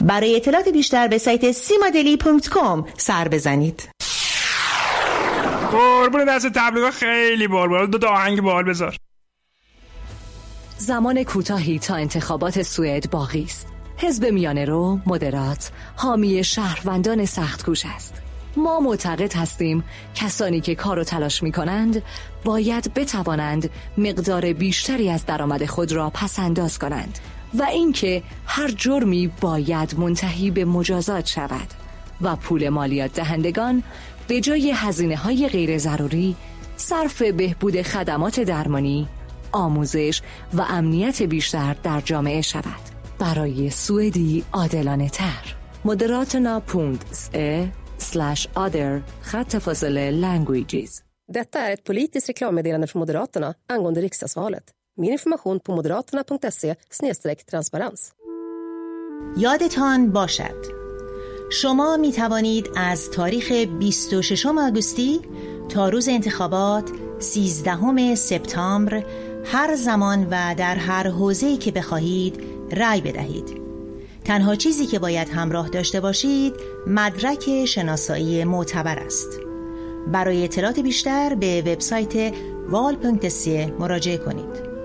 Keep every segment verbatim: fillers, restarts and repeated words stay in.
برای اطلاعات بیشتر به سایت سیمادلی دات کام سر بزنید. قربون دست تبلیغات خیلی بال دو تا آهنگ بال بذار. زمان کوتاهی تا انتخابات سوئد باقی است. حزب میانه رو مدرات حامی شهروندان سخت‌کوش است. ما معتقد هستیم کسانی که کار و تلاش می کنند باید بتوانند مقدار بیشتری از درآمد خود را پس‌انداز کنند و اینکه هر جرمی باید منتهی به مجازات شود و پول مالیات دهندگان به جای هزینه‌های غیر ضروری صرف بهبود خدمات درمانی، آموزش و امنیت بیشتر در جامعه شود. برای سوئدی عادلانه تر. Moderaterna punkt se slash other خط فاصله languages. Detta är ett politiskt reklammeddelande från Moderaterna angående riksdagsvalet. Mer information på moderaterna punkt se slash transparens. یادتان باشد شما می توانید از تاریخ بیست و ششم آگوستی تا روز انتخابات سیزدهم سپتامبر هر زمان و در هر حوزه‌ای که بخواهید رأی بدهید. تنها چیزی که باید همراه داشته باشید مدرک شناسایی معتبر است. برای اطلاعات بیشتر به وبسایت وال پونکت سی مراجعه کنید.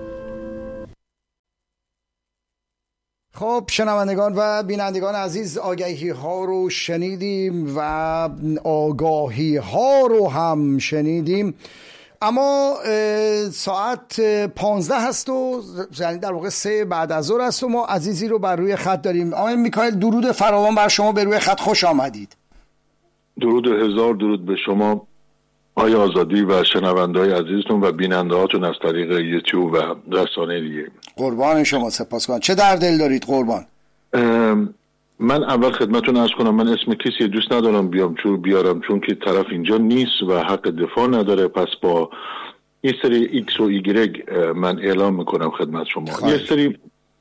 خب شنوندگان و بینندگان عزیز، آگهی ها رو شنیدیم و آگاهی ها رو هم شنیدیم، اما ساعت پانزده هست و یعنی در واقع سه بعد از ظهر است و ما عزیزی رو بر روی خط داریم. آقای میکائیل درود فراوان بر شما، به روی خط خوش آمدید. درود هزار درود به شما آقای آزادی و شنونده‌های عزیزتون و بیننده‌هاتون از طریق یوتیوب و رسانه دیگه. قربان شما، سپاسگزارم. چه در دل دارید قربان؟ من اول خدمتتون عرض کنم من اسم کسی دوست ندارم بیام چون بیارم چون که طرف اینجا نیست و حق دفاع نداره، پس با یه سری ایکس و ایگرگ من اعلام میکنم خدمت شما. خواهد. یه سری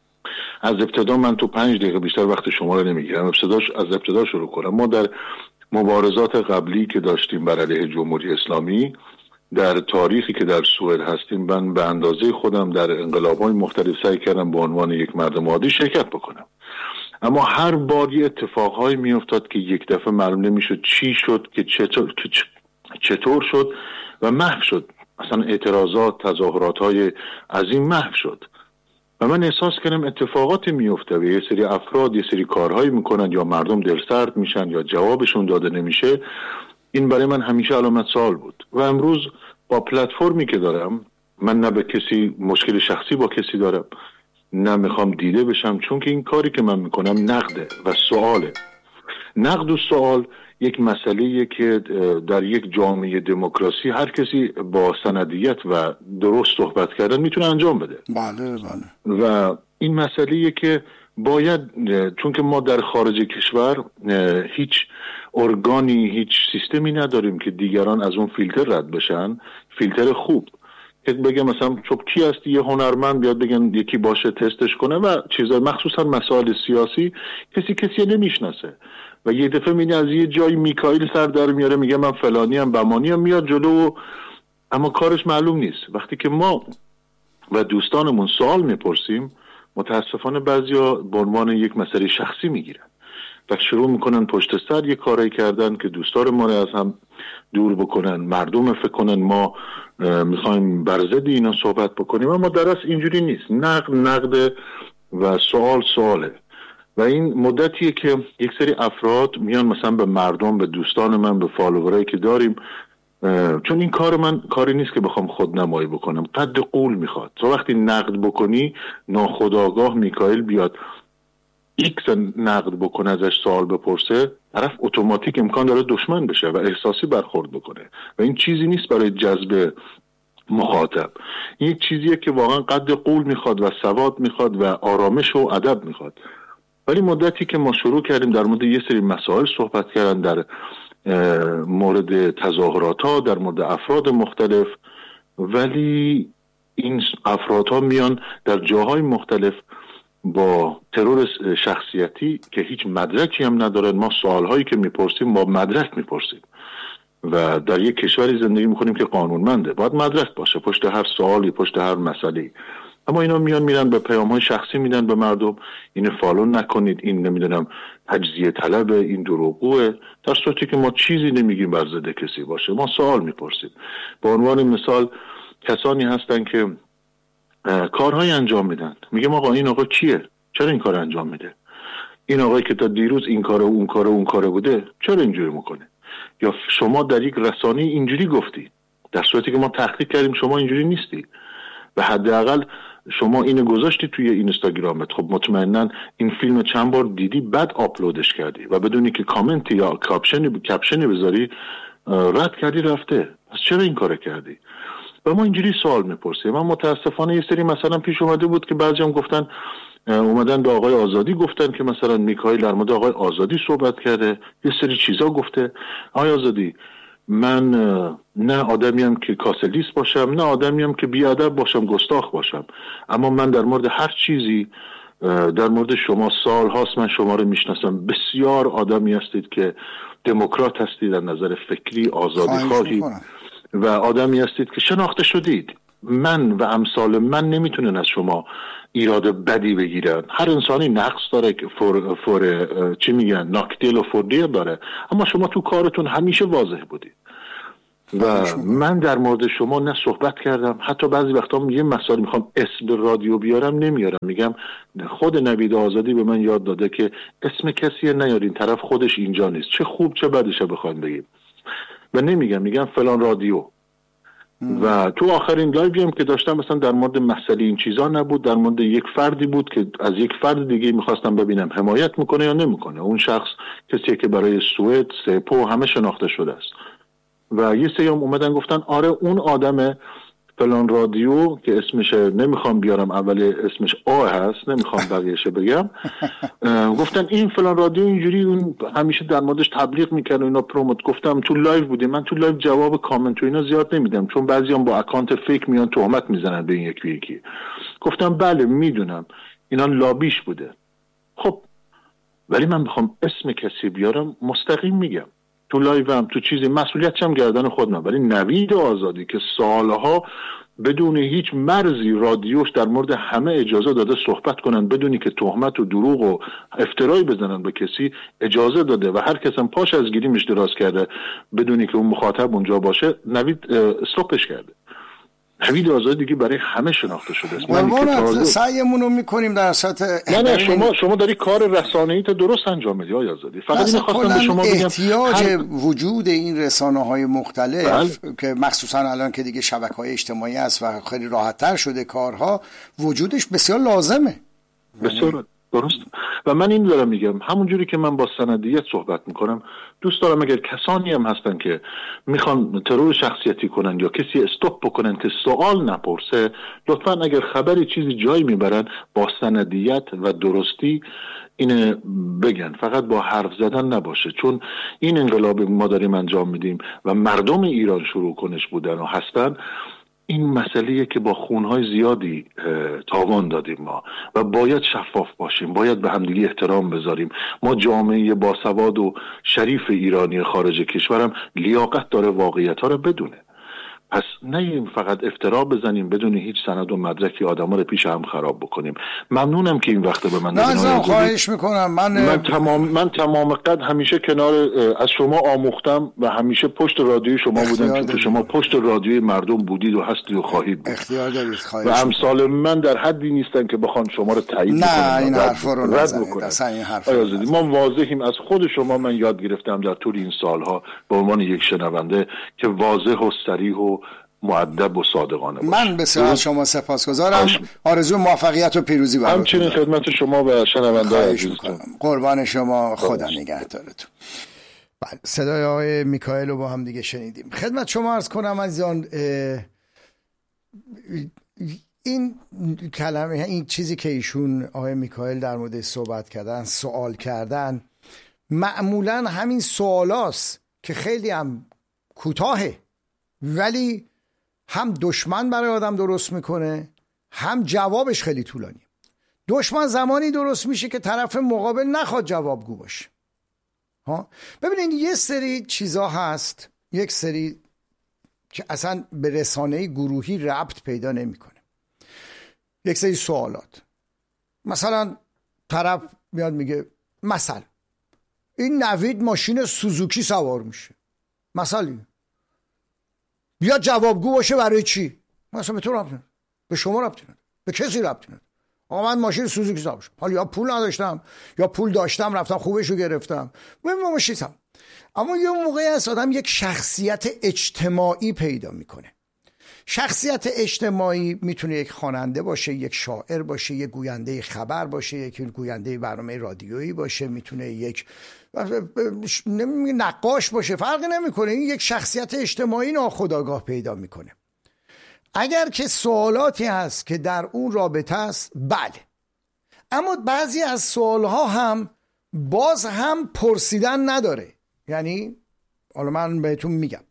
از ابتدا، من تو پنج دقیقه بیشتر وقت شما رو نمیگیرم، ابتداش از ابتدا شروع کنم. ما در مبارزات قبلی که داشتیم بر علیه جمهوری اسلامی در تاریخی که در سوئد هستیم، من به اندازه خودم در انقلاب‌های مختلف سعی کردم به عنوان یک مردم عادی شرکت بکنم، اما هر بار یه اتفاقهایی میافتاد که یک دفعه معلوم نمیشد چی شد که چطور, چطور شد و محو شد. اصلا اعتراضات، تظاهرات‌های عظیم محو شد و من احساس کردم اتفاقاتی میفته و یه سری افراد یه سری کارهایی میکنن یا مردم دلسرد میشن یا جوابشون داده نمیشه. این برای من همیشه علامت سوال بود و امروز با پلتفرمی که دارم، من نه به کسی مشکل شخصی با کسی دارم، نه میخوام دیده بشم، چون که این کاری که من میکنم نقده و سواله. نقد و سوال یک مسئله‌ایه که در یک جامعه دموکراسی هر کسی با سندیت و درست صحبت کردن میتونه انجام بده. بله بله. و این مسئله‌ایه که باید، چون که ما در خارج کشور هیچ ارگانی، هیچ سیستمی نداریم که دیگران از اون فیلتر رد بشن، فیلتر خوب که بگم مثلا چوب کی هستی یه هنرمند بیاد بگن یکی باشه تستش کنه و چیزا، مخصوصا مسائل سیاسی کسی کسی نمیشناسه و یه دفعه میبینی از یه جای میکائیل سر در میاره میگه من فلانی ام بمانی ام، میاد جلو اما کارش معلوم نیست. وقتی که ما و دوستانمون سوال میپرسیم، متاسفانه بعضیا به عنوان یک مسئله شخصی میگیرن و شروع میکنن پشت سر یه کاری کردن که دوستان ما رو از هم دور بکنن، مردم فکر کنن ما میخوایم بر ضد اینا صحبت بکنیم، اما در اصل اینجوری نیست. نقد نقد و سوال سواله و این مدتیه که یک سری افراد میان مثلا به مردم، به دوستان من، به فالوورایی که داریم، چون این کار من کاری نیست که بخوام خود نمایی بکنم، قد قول میخواد. تو وقتی نقد بکنی ناخودآگاه میکائیل بیاد ایکس نقد بکنه، ازش سوال بپرسه، طرف اتوماتیک امکان داره دشمن بشه و احساسی برخورد بکنه و این چیزی نیست برای جذب مخاطب. این یک چیزیه که واقعا قد قول میخواد و سواد میخواد و آرامش و ادب میخواد. ولی مدتی که ما شروع کردیم در مورد یه سری مسائل صحبت کردن، در مورد تظاهرات ها، در مورد افراد مختلف، ولی این افراد ها میان در جاهای مختلف با ترور شخصیتی که هیچ مدرکی هم ندارن. ما سوالهایی که میپرسیم با مدرک میپرسیم و در یک کشوری زندگی میکنیم که قانونمنده، باید مدرک باشه پشت هر سوالی، پشت هر مسئله. اما اینا میان میرن به پیام‌های شخصی میدن به مردم، این فالو نکنید، این نمیدونم تجزیه طلب، این دروغگوه، در صورتی که ما چیزی نمیگیم بر ضد کسی باشه. ما سوال میپرسیم. به عنوان مثال کسانی هستن که کارهای انجام میدن، میگم آقا این آقا کیه؟ چرا این کار انجام میده؟ این آقایی که تا دیروز این کار و اون کار و اون کار بوده چرا اینجوری میکنه؟ یا شما در یک رسانه اینجوری گفتی در صورتی که ما تحقیق کردیم شما اینجوری نیستی و حداقل شما اینو گذاشتی توی اینستاگرامت، خب مطمئنا این فیلم چند بار دیدی بعد آپلودش کردی و بدونی که کامنت یا کاپشنی کاپشنی بذاری رد کردی رفته، پس چرا این کارو کردی؟ و ما اینجوری سوال میپرسیم. من متاسفانه یه سری مثلا پیش اومده بود که بعضی هم گفتن، اومدن به آقای آزادی گفتن که مثلا میکائیل در مورد آقای آزادی صحبت کرده، یه سری چیزا گفته. آقای آزادی، من نه آدمیم که کاسلیست باشم، نه آدمیم که بیادب باشم، گستاخ باشم، اما من در مورد هر چیزی در مورد شما سال هاست من شما رو میشناسم. بسیار آدمی هستید که دموکرات هستید، در نظر فکری آزادی خواهی و آدمی هستید که شناخته شدید. من و امثال من نمیتونن از شما ایراد بدی بگیرن. هر انسانی نقص داره که فور, فور چی میگن ناکدل و فوردیر داره، اما شما تو کارتون همیشه واضح بودید و من در مورد شما نه صحبت کردم. حتی بعضی وقتا یه مسائل میخوام اسم رادیو بیارم نمیارم، میگم خود نوید آزادی به من یاد داده که اسم کسی نیارین، طرف خودش اینجا نیست، چه خوب چه بدشه بخوایم بگیم و نمیگم، میگم فلان رادیو. و تو آخرین لایوی هم که داشتم مثلا در مورد مسئله این چیزا نبود، در مورد یک فردی بود که از یک فرد دیگه میخواستم ببینم حمایت میکنه یا نمیکنه. اون شخص کسیه که برای سوئد، سپو همه شناخته شده است و یه سری هم اومدن گفتن آره اون آدم فلان رادیو که اسمش نمیخوام بیارم، اول اسمش آ هست، نمیخوام بقیه‌اش بگم، گفتن این فلان رادیو اینجوری اون همیشه در موردش تبلیغ میکنه و اینا پروموت. گفتم تو لایو بودیم، من تو لایو جواب کامنت و اینا زیاد نمیدم چون بعضیام با اکانت فیک میان تهمت میزنن به این یکی یکی. گفتم بله میدونم اینا لابیش بوده، خب ولی من بخوام اسم کسی بیارم مستقیم میگم تو لایوم، تو چیزی مسئولیتش هم گردن خودم. ولی نوید آزادی که سالها بدون هیچ مرزی رادیوش در مورد همه اجازه داده صحبت کنن بدونی که تهمت و دروغ و افترایی بزنن به کسی اجازه داده و هر کس هم پاش از گریمش دراز کرده بدونی که اون مخاطب اونجا باشه، نوید استاپش کرده. نوید آزادی دیگه برای همه شناخته شده است. ما سعیمون رو میکنیم در سطح نه نه شما شما داری کار رسانه‌ای تا درست انجام میدی آقای آزادی. فقط اینو خواستم به شما بگم احتیاج هر... وجود این رسانه‌های مختلف بل... که مخصوصا الان که دیگه شبکه‌های اجتماعی هست و خیلی راحت‌تر شده کارها، وجودش بسیار لازمه. بسیار درست. و من این دارم میگم همونجوری که من با سندیت صحبت میکنم، دوست دارم اگر کسانی هم هستن که میخوان ترور شخصیتی کنن یا کسی استاپ بکنن که سوال نپرسه، لطفا اگر خبری چیزی جای میبرن با سندیت و درستی اینه بگن، فقط با حرف زدن نباشه. چون این انقلاب ما داریم انجام میدیم و مردم ایران شروع کنش بودن و هستن، این مسئله‌ایه که با خونهای زیادی تاوان دادیم ما و باید شفاف باشیم، باید به همدیگه احترام بذاریم. ما جامعه باسواد و شریف ایرانی خارج کشورم لیاقت داره واقعیت‌ها رو بدونه. پس نیم فقط افترا بزنیم بدون هیچ سند و مدرکی آدما رو پیش هم خراب بکنیم. ممنونم که این وقت به من نه خواهش میکنم. من من تمام من تمام قد همیشه کنار از شما آموختم و همیشه پشت رادیوی شما بودم، چون که شما پشت رادیوی مردم بودید و هستید و خواهید بود. اختیار دارید. خواهش و امثال من در حدی نیستن که بخوان شما رو تایید کنن. نه این حرفا رو نزنید. اصلا این حرفا ما واضحیم از خود شما. من یاد گرفتم در طول این سالها به عنوان یک شنونده که واضح و صریح و مؤدب و صادقانه باشه. من بسیار از شما سپاسگزارم. آرزو موفقیت و پیروزی براتون. همچنین خدمت شما و شنونده عزیزتون. قربان شما، خدا نگهدارتون. بله، صدای آقای میکائیل رو با هم دیگه شنیدیم. خدمت شما عرض کنم عزیزان، این کلمه، این چیزی که ایشون آقای میکائیل در مورد صحبت کردن، سوال کردن، معمولا همین سوالاست که خیلی هم کوتاهه ولی هم دشمن برای آدم درست میکنه، هم جوابش خیلی طولانی. دشمن زمانی درست میشه که طرف مقابل نخواد جوابگو باشه. ها ببینید یه سری چیزا هست، یک سری که اصلا به رسانه گروهی ربط پیدا نمیکنه. یک سری سوالات. مثلا طرف میاد میگه مثلا این نوید ماشین سوزوکی سوار میشه، مثلا بیا جوابگو باشه برای چی؟ مثلا به تو ربطی نداره، به شما ربطی نداره، به کسی ربطی نداره. آقا من ماشین سوزوکی سوار شدم، حالا یا پول نداشتم یا پول داشتم رفتم خوبشو گرفتم، من ماشینم. اما یه موقعی از آدم یک شخصیت اجتماعی پیدا میکنه. شخصیت اجتماعی میتونه یک خواننده باشه، یک شاعر باشه، یک گوینده خبر باشه، یک گوینده برنامه رادیویی باشه، میتونه یک نقاش باشه، فرقی نمیکنه. این یک شخصیت اجتماعی ناخودآگاه پیدا میکنه. اگر که سوالاتی هست که در اون رابطه است، بله، اما بعضی از سوالها هم باز هم پرسیدن نداره. یعنی حالا من بهتون میگم،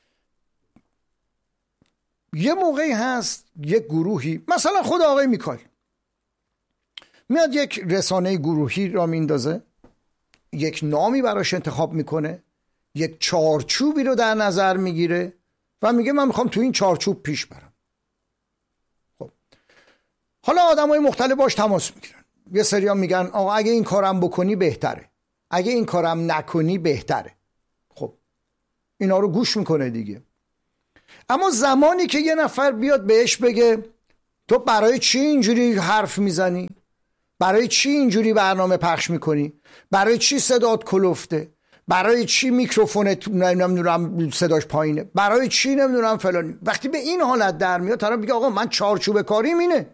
یه موقعی هست یک گروهی، مثلا خود آقای میکائیل میاد یک رسانه گروهی را میندازه، یک نامی براش انتخاب میکنه، یک چارچوبی رو در نظر میگیره و میگه من میخوام تو این چارچوب پیش برم. خب حالا آدمای مختلف باش تماس میگیرن. یه سریا میگن آقا اگه این کارم بکنی بهتره، اگه این کارم نکنی بهتره. خب اینا رو گوش میکنه دیگه. اما زمانی که یه نفر بیاد بهش بگه تو برای چی اینجوری حرف میزنی؟ برای چی اینجوری برنامه پخش میکنی؟ برای چی صدات کلفته؟ برای چی میکروفونت نمیدونم صداش پایینه؟ برای چی نمیدونم فلانی؟ وقتی به این حالت در میاد طرف میگه آقا من چارچوب کاریم اینه.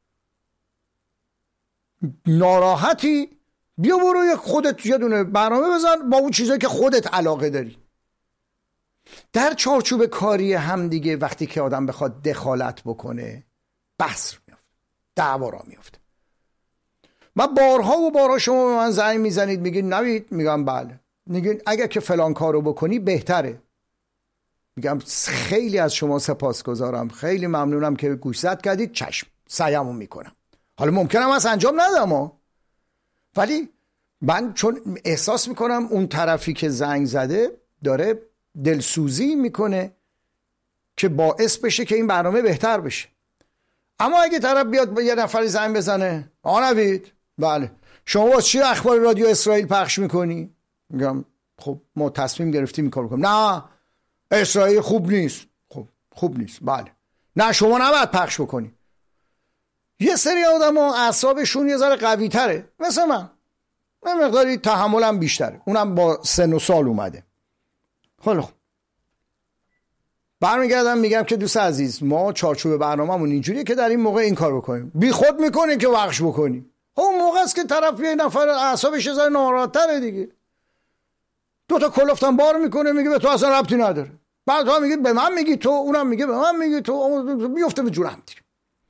ناراحتی؟ بیا برو خودت یه دونه برنامه بزن با اون چیزایی که خودت علاقه داری. در چارچوب کاری هم دیگه وقتی که آدم بخواد دخالت بکنه بحث میفته، دعوا را میفته. من بارها و بارها شما به من زنگ میزنید میگید نوید، میگم بله، میگید اگر که فلان کارو بکنی بهتره. میگم خیلی از شما سپاسگزارم، خیلی ممنونم که گوشزد کردید، چشم سعیمو میکنم. حالا ممکنم از انجام ندم، ولی من چون احساس میکنم اون طرفی که زنگ زده داره دلسوزی میکنه که باعث بشه که این برنامه بهتر بشه. اما اگه طرف بیاد با یه نفری زنگ بزنه آقا نوید، بله شما واسه چی اخبار رادیو اسرائیل پخش میکنی؟ میگم خب ما تصمیم گرفتیم این کارو کنیم. نه اسرائیل خوب نیست. خب خوب نیست، بله. نه شما نباید پخش بکنی. یه سری آدم‌ها اعصابشون یه ذره قوی تره، مثل من، من مقداری تحملم بیشتره، اونم با سن و سال اومده. حالا برمیگردم میگم که دوست عزیز ما چارچوب برنامه‌مون اینجوریه که در این موقع این کار بکنیم. بی خود میکنین که پخش بکنی. اون موقع است که طرف یه نفر اعصابش یه ذره ناراحت‌تره دیگه. دو تا کلفتم بار میکنه میگه به تو اصلا ربطی نداره. بعد تو میگی به من میگی تو، اونم میگه به من میگی تو، میفته به جور هم دیگه.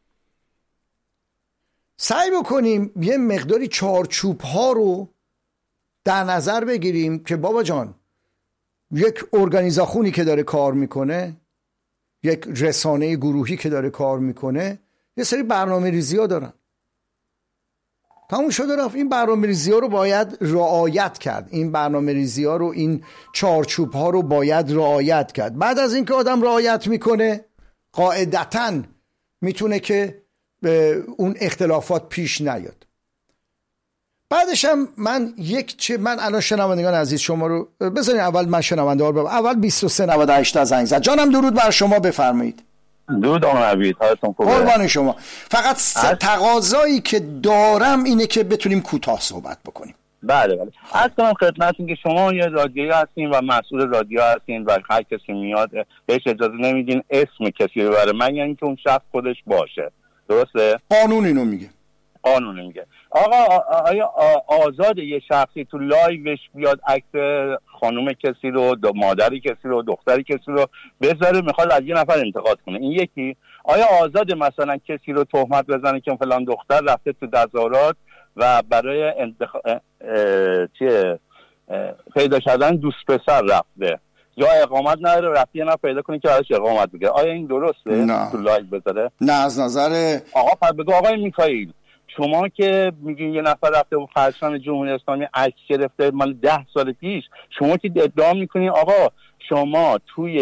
سعی بکنیم یه مقداری چارچوب ها رو در نظر بگیریم که بابا جان یک ارگانیزاخونی که داره کار میکنه، یک رسانه گروهی که داره کار میکنه، یه سری برنامه ریزی ها دارن. تموم شده رفت. این برنامه ریزی ها رو باید رعایت کرد. این برنامه ریزی ها رو، این چارچوب ها رو باید رعایت کرد. بعد از اینکه آدم رعایت میکنه قاعدتاً میتونه که به اون اختلافات پیش نیاد. بعدش هم من یک چه من الان شنوندگان عزیز شما رو بذارین اول من شنونده ها رو اول بیست و سه نود و هشت زنگ زد. جانم درود بر شما، بفرمایید. درود آقا نوید، حالتون خوبه؟ قربان شما. فقط تقاضایی که دارم اینه که بتونیم کوتاه صحبت بکنیم. بله بله. عرض کنم خدمتتون که شما یه رادیویی هستین و مسئول رادیو هستین و هر کسی میاد بهش اجازه نمیدین اسم کسی رو ببره مگر اینکه اون شخص خودش باشه. درسته؟ قانون اینو میگه. قانون میگه. آقا آیا آزاد یه شخصی تو لایوش بیاد عکس خانم کسی رو، دو مادری کسی رو، دختری کسی رو بذاره میخواد از یه نفر انتقاد کنه؟ این یکی. آیا آزاد مثلا کسی رو تهمت بزنه که فلان دختر رفته تو تظاهرات و برای انتخ... چیه پیدا کردن دوست پسر رفته یا اقامت نداره رفته یه نفر پیدا کنه که ازش اقامت بگیره؟ آیا این درسته؟ نه. تو لایو بذاره؟ نه از نظر آقا پس بگو آقای میکائیل، شما که میگین یه نفر رفته و خرسان جمهوری اسلامی عکس گرفته مال ده سال پیش، شما که ادعا میکنین آقا شما توی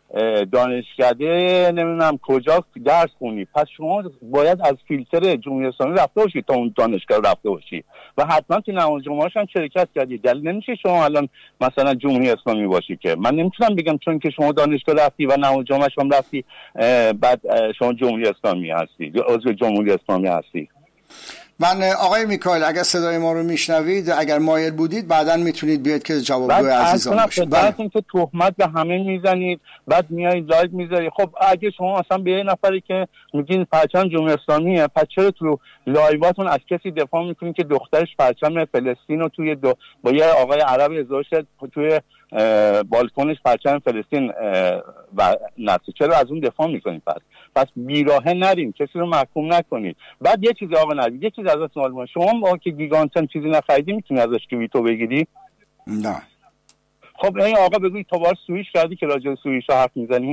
دانشکده نمیدونم کجا درس خونی، پس شما باید از فیلتر جمهوری اسلامی رفته باشید تا اون دانشگاه رفته باشید و حتما تو نماز جمعه‌اش هم شرکت کردید. دلیل نمیشه شما الان مثلا جمهوری اسلامی باشی که من نمیتونم بگم چون که شما دانشگاه رفتی و نماز جمعه‌اش هم رفتی بعد شما جمهوری اسلامی هستی، عضو جمهوری اسلامی هستی. من آقای میکائیل اگر صدای ما رو میشنوید، اگر مایل بودید بعداً میتونید بیاد که جوابگوی عزیزان باشید. بعد اینکه تهمت به همه میزنید بعد میایید لایو میذارید. خب اگه شما اصلا به یه نفری که میگین پرچم جمهوری اسلامیه، پس چرا تو لایواتون از کسی دفاع میکنین که دخترش پرچم فلسطین رو توی دو... با یه آقای عرب ازدواج توی بالکنش پرچم فلسطین و نصب، چرا از اون دفاع میکنید؟ پس پس بیراهه نریم، کسی رو محکوم نکنید. بعد یه چیزی آقا نرید، یه چیز ازتون سوال کنم، شما با که گیگانتن چیزی نخریدی میتونی ازش کویتو بگیری؟ نه. خب این آقا بگوی تو بار سوئیش کردی که راجع به سوئیش حرف میزنی؟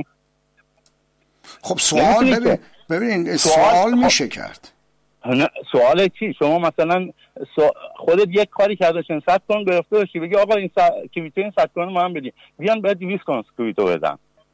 خب سوال ببین ببین سوال, سوال میشه خب... کرد. نه سوال چی؟ شما مثلا سو... خودت یک کاری کرده شن صد کن گرفته باشی بگی آقا این س... کویتو این صد کن ما هم بدیم، بیان بعد دویست کن کویتو بدن.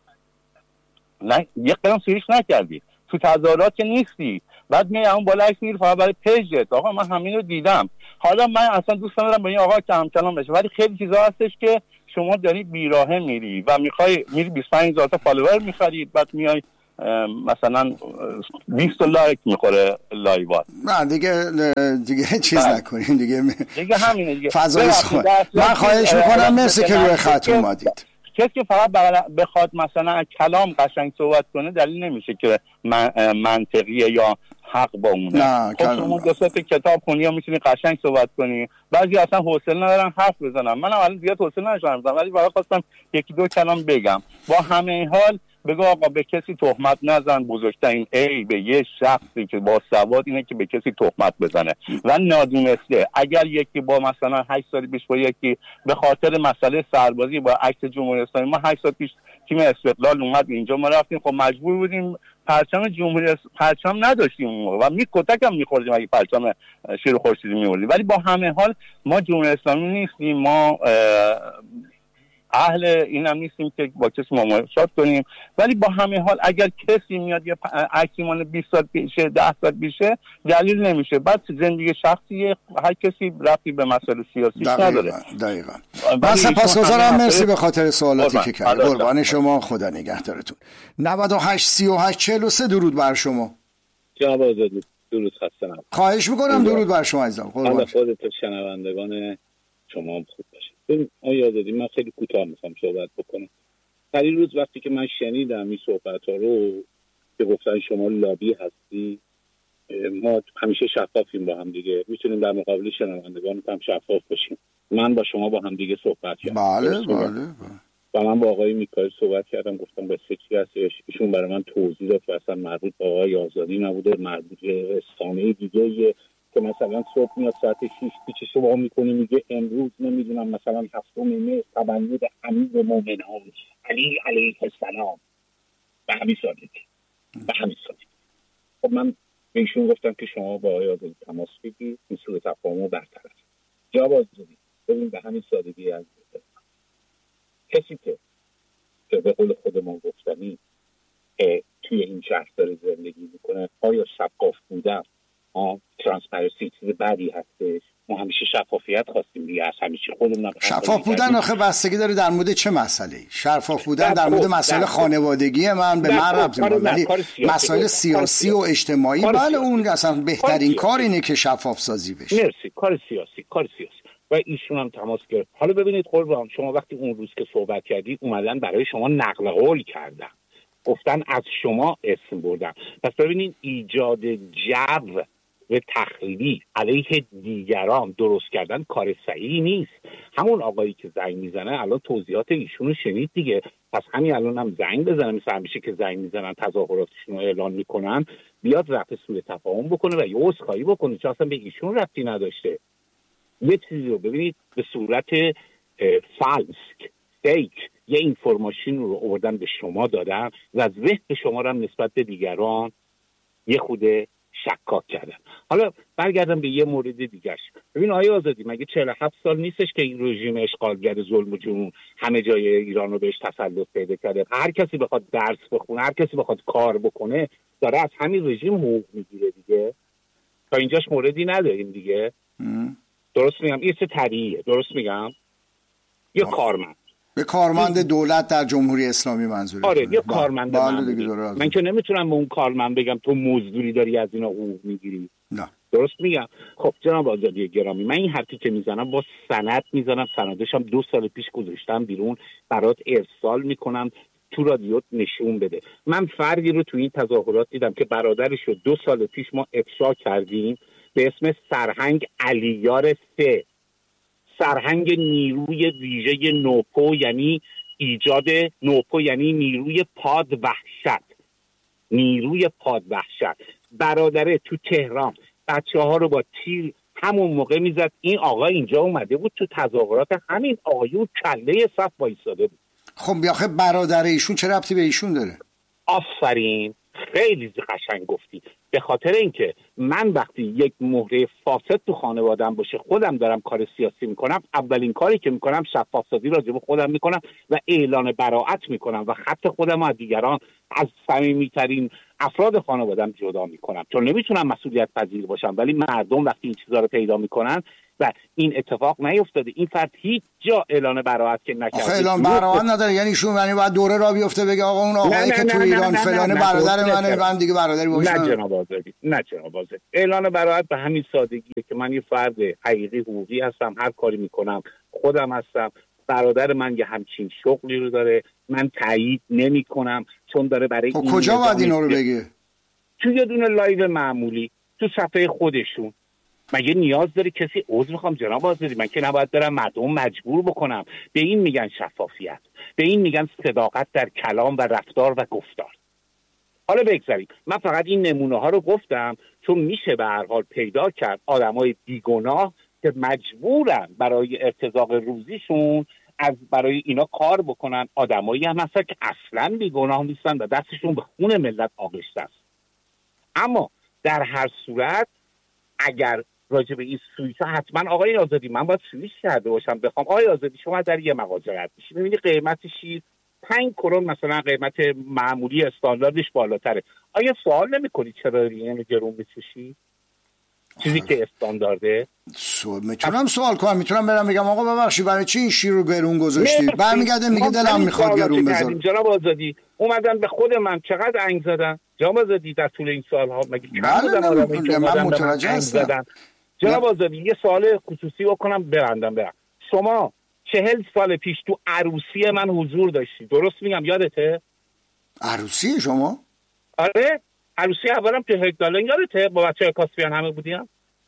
نه یک قدم سویش نکردی، تو تظاهرات که نیستی، بعد می اون بالا عکس میگیری فقط برای پیجت. آقا من همین رو دیدم. حالا من اصلا دوست ندارم با این آقا کم کلام بشه، ولی خیلی چیزا هستش که شما داری بیراهه میری و میخوای میری بیست و پنج هزار تا فالوور میخری، بعد میای مثلا بیست لایک میخوره لایوات. نه دیگه دیگه چیز نکنیم دیگه دیگه همینه دیگه. فضای صحبت من خواهش میکنم مرسی که روی خط اومدید. کسی که فقط بخواد مثلا کلام قشنگ صحبت کنه دلیل نمیشه که من منطقیه یا حق با اونه. نه خب شما دو سه کتاب خونی یا میتونی قشنگ صحبت کنی، بعضی اصلا حوصله ندارن حرف بزنن. منم الان زیاد حوصله ندارم ولی فقط خواستم یکی دو کلام بگم. با همه حال بگو آقا به کسی تهمت نزن. بزرگترین عیب یه شخصی که با سواد اینه که به کسی تهمت بزنه و نادونسته. اگر یکی با مثلا هشت سال پیش با یکی به خاطر مسئله سربازی با عکس جمهوری اسلامی، ما هشت سال پیش تیم استقلال اومد اینجا، ما رفتیم خب مجبور بودیم پرچم جمهوری پرچم نداشتیم اون موقع و می کتک هم می‌خوردیم اگه پرچم شیر خورشیدی می‌آوردیم. ولی با همه حال ما جمهوری اسلامی نیستیم، ما اهل این هم نیستیم که با کسی مماشات کنیم. ولی با همه حال اگر کسی میاد یه عکسی مال بیست سال پیشه ده سال پیشه دلیل نمیشه. بعد زندگی شخصی هر کسی ربطی به مسائل سیاسی نداره. دقیقاً. من سپاسگزارم، مرسی به خاطر سوالاتی که کردید. قربان شما، خدا نگهدارتون. نود و هشت سی و هشت چهل و سه درود بر شما. جناب آزادی درود خسته نباشید. خواهش میکنم درود بر شما عزیزم. قربان خودت و شنوندگان شما هم خوب باشید. ببین آقای آزادی من خیلی کوتاه میخوام صحبت بکنم. پری روز وقتی که من شنیدم این صحبت ها رو که گفتن شما لابی هستی، ما همیشه شفافیم با هم دیگه، میتونیم در مقابل شنوندگان هم شفاف باشیم. من با شما با هم دیگه صحبت کردم. بله بله. و من با آقای میکائیل صحبت کردم، گفتم قصه چی هستش. ایشون برای من توضیح داد که اصلا مربوط به آقای آزادی نبوده، مربوط به رسانه دیگه که مثلا صبح میاد ساعت شش پیچ شما میکنه میگه امروز نمیدونم مثلا هفتم مه تولد امیر مومنان علی علیه السلام به همین سادگی به همین سادگی. خب من به ایشون گفتم که شما با آقای آزادی تماس بگیرید، این سوء تفاهم رو برطرف. جواب آزادی ببین به همین سادگی از کسی که به قول خود ما گفتنی توی این شهر داره زندگی میکنه، آیا شفاف بودن آه ترانسپرنسی چیز بدی هستش؟ ما همیشه شفافیت خواستیم دیگه، از همیشه خودمون شفاف بودن آخه بستگی داره در مورد چه مسئله‌ای. شفاف بودن در مورد مسائل خانوادگی من به من ربطی نداره، ولی مسائل سیاسی و اجتماعی بله اون اصلا بهترین کار اینه که شفاف سازی بشه. مرسی. کار سیاسی کار سیاسی و ایشون هم تماس گرفت. حالا ببینید قربان شما وقتی اون روز که صحبت کردید اومدن برای شما نقل قول کردن، گفتن از شما اسم بردن. پس ببینید ایجاد جو و تخریبی علیه دیگران درست کردن کار صحیحی نیست. همون آقایی که زنگ میزنه الان توضیحات ایشون رو شنید دیگه، پس همین الان هم زنگ بزنه، مثل همیشه که زنگ میزنن تظاهراتشون رو اعلان میکنن، بیاد رفع سوء تفاهم بکنه و یه عذرخواهی بکنه چون اصلا به ایشون ربطی نداشته. یه چیزی رو ببینید به صورت فالسک فیک یه اینفورماسیون رو آوردن به شما دادن و ذهن شما رو هم نسبت به دیگران یه خود شکاک کردن. حالا برگردم به یه مورد دیگرش. ببین آقای آزادی، مگه چهل و هفت سال نیستش که این رژیم اشغالگر ظلم و جنون همه جای ایران رو بهش تسلط پیدا کرده؟ هر کسی بخواد درس بخونه، هر کسی بخواد کار بکنه، داره از همین رژیم حقوق میگیره دیگه. تا اینجاش موردی نداریم دیگه. ام. درست میگم؟ این چه طبیعیه. درست میگم؟ یا کارمند به کارمند دولت در جمهوری اسلامی منظوره. آره یه کارمند. من که نمیتونم به اون کارمند بگم تو مزدوری داری از اینا حقوق میگیری. نه. درست میگم؟ خب جناب آزادی گرامی، من این حرفی که میزنم با سند میزنم، سندش هم دو سال پیش گذاشتم بیرون، برات ارسال میکنم تو رادیو نشون بده. من فردی رو تو این تظاهرات دیدم که برادرش رو دو سال پیش ما افشا کردیم به اسم سرهنگ علیار سه، سرهنگ نیروی ویژه نوپو، یعنی ایجاد نوپو یعنی نیروی پاد وحشت، نیروی پاد وحشت. برادره تو تهران بچه ها رو با تیر همون موقع میزد. این آقا اینجا اومده بود تو تظاهرات، همین آقایون کله صف وایساده بود. خب بیاخه برادر ایشون چه ربطی به ایشون داره؟ آفرین، خیلی قشنگ گفتی. به خاطر اینکه من وقتی یک مهره فاسد تو خانواده‌ام باشه، خودم دارم کار سیاسی میکنم، اولین کاری که میکنم شفاف سازی راجع به خودم میکنم و اعلان براءت میکنم و خط خودم از دیگران، از صمیمیترین افراد خانواده‌ام جدا میکنم، چون نمیتونم مسئولیت پذیر باشم. ولی مردم وقتی این چیزا رو پیدا میکنن و این اتفاق نیفتاده، این فرد هیچ جا اعلان براءت که نکرده، اعلان براءت نداره، یعنی ایشون یعنی باید دوره را بیفته بگه آقا اون آقایی که تو ایران فلانه برادر منه، من دیگه برادری باشه. نه جناب آزادی، نه جناب آزادی. اعلان براءت به همین سادگیه که من یه فرد حقیقی حقوقی هستم، هر کاری میکنم خودم هستم، برادر من یه همچین شغلی رو داره، من تایید نمیکنم چون داره برای این کجا باید اینا رو بگه؟ تو یه دونه لایو معمولی تو صفحه خودشون. مگه نیاز داره کسی عذر میخوام جناب آزادی؟ من که نباید برم مردم مجبور بکنم. به این میگن شفافیت، به این میگن صداقت در کلام و رفتار و گفتار. حالا بگذاریم، من فقط این نمونه ها رو گفتم چون میشه به هر حال پیدا کرد آدمای بیگناه که مجبورن برای ارتزاق روزیشون از برای اینا کار بکنن، آدمایی هم هستن که اصلا بیگناه نیستن و دستشون به خون ملت آغشته است. اما در هر صورت اگر راجع به این سویچ حتما آقای آزادی من باید سویچ کرده باشم بخوام. آقای آزادی شما در یه مغازه رد میشی میبینی قیمت شیر پنج کرون مثلا قیمت معمولی استانداردش بالاتره، آیا سوال نمی‌کنی چرا اینو گرون می‌فروشی؟ چیزی که استاندارده. سو... میتونم سوال کنم، میتونم برم بگم آقا ببخشید برای چی این شیر رو گرون گذاشتی؟ برمیگرده میگه دلم میخواد گرون بذارم. جناب آزادی اومدن به خود من چقدر انگ زدن جناب آزادی در طول این سالها، مگه کم بودن آدمایی که من متوجه هستم. جناب آزادی یه سوال خصوصی بکنم برندم برم. شما چهل سال پیش تو عروسی من حضور داشتی، درست میگم؟ یادته؟ عروسی شما؟ آره عروسی اولم که هگدالن یادته با بچه کاسپیان همه بودیم؟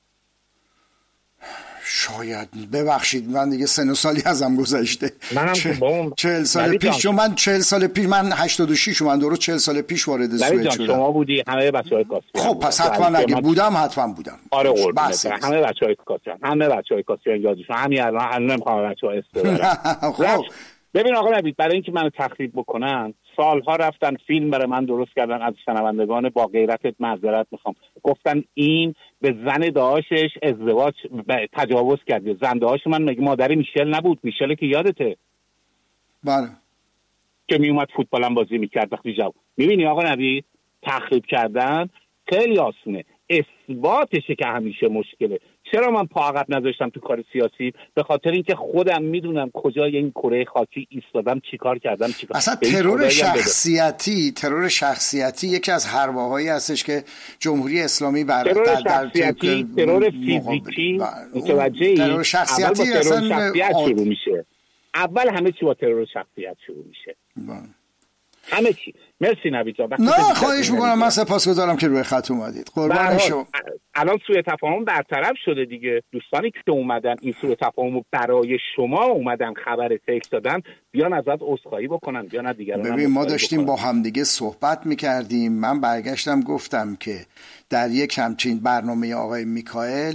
شاید، ببخشید من دیگه سن و سالی ازم گذشته. منم که با اون چهل سال پیش، چون من چهل سال پیش، من هشتاد و شش من درست چهل سال پیش وارد سوئد شدم. شما بودی، همه بچه‌های کاسپیان. خب پس حتما اگه بودم حتما بودم. آره قربونت، همه بچه‌های کاسپیان، همه بچه‌های کاسپیان یادشون همین الان الان نمی‌خوام بچه‌ها استفاده. خب ببین آقا نبید، برای اینکه منو تخریب بکنن سالها رفتن فیلم برای من درست کردن، از شنوندگان با غیرتت معذرت میخوام، گفتن این به زن داشتش ازدواج تجاوز کرده. زن داشت من مگه مادر میشل نبود؟ میشل که یادته؟ بله. که میومد فوتبالم بازی میکرد وقتی جواب. میبینی آقا نبید، تخریب کردن خیلی آسونه، اثباتشه که همیشه مشکله. چرا من پا عقب نذاشتم تو کار سیاسی؟ به خاطر اینکه خودم میدونم کجای این کره خاکی ایستادم، چیکار کردم، چیکار. اصلا ترور شخصیتی، ترور شخصیتی یکی از حربه‌هایی هستش که جمهوری اسلامی بر ترور شخصیتی، ترور فیزیکی، متوجهی؟ ترور شخصیتی اول با ترور شخصیت شروع میشه. اول همه چی با ترور شخصیت شروع میشه. همه چی. مرسی نوید جان. نه خواهش میکنم، من سپاسگزارم که روی خط اومدید. قربان شما. الان سوء تفاهم برطرف شده دیگه. دوستانی که اومدن این سوء تفاهمو برای شما اومدن خبر فکر دادن، بیان ازت عذرخواهی بکنن، بیان از دیگران. ببین ما داشتیم بکنن. با همدیگه صحبت میکردیم، من برگشتم گفتم که در یک همچین برنامه آقای میکائیل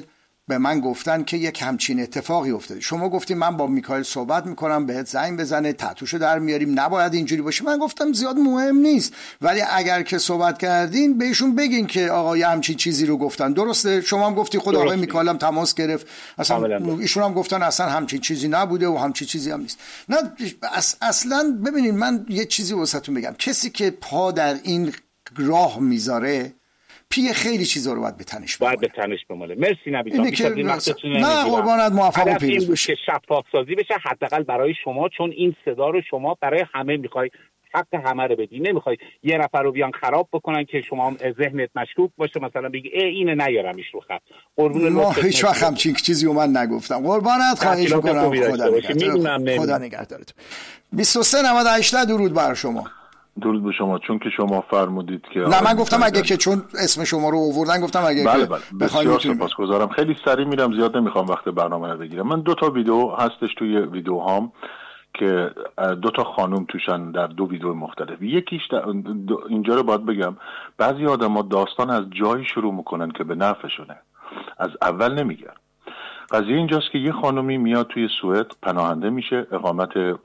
به من گفتن که یک همچین اتفاقی افتاده. شما گفتیم من با میکائیل صحبت میکنم، بهت زنگ بزنه، تتوشو در میاریم، نباید اینجوری باشه. من گفتم زیاد مهم نیست، ولی اگر که صحبت کردین بهشون بگین که آقا یه همچین چیزی رو گفتن. درسته؟ شما هم گفتی خود آقای میکائیل هم تماس گرفت، اصلا ایشون هم گفتن اصلا همچین چیزی نبوده و همچین چیزی هم نیست. نه اصلا. ببینید من یه چیزی واسهتون بگم، کسی که پا در این راه میذاره پی خیلی چیزا رو باید به تنش بماله. باید به تنش بماله. مرسی نبی جان. که نه قربانت، موفق و پیروز باش. که شفاف سازی بشه حداقل برای شما، چون این صدا رو شما برای همه میخوای، حق همه رو بدی، نمیخوای یه نفر رو بیان خراب بکنن که شما ذهنت مشکوک باشه، مثلا بگی ای اینه نیارمش رو خط. قربون ما هیچ وقت همچین چیزی رو من نگفتم. قربانت خواهش میکنم. خدا نگهدارت. خدا نگهدارت. بیست و سه نود و هشت درود بر شما. درود به شما. چون که شما فرمودید که نه من گفتم اگه که چون اسم شما رو آوردن گفتم اگه بله که بله. بسیار سپاسگزارم. خیلی سریع میرم، زیاد نمیخوام وقت برنامه رو بگیرم. من دو تا ویدیو هستش توی ویدیوهام که دو تا خانم توشن در دو ویدیو مختلف. یکیش اینجا رو باید بگم، بعضی آدم‌ها داستان از جایی شروع میکنن که به نفعشونه، از اول نمیگن. قضیه اینجاست که یه خانمی میاد توی سوئد، پناهنده میشه، اقامت